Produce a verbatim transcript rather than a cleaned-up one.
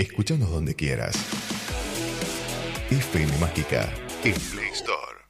Escúchanos donde quieras. F M Mágica en Play Store.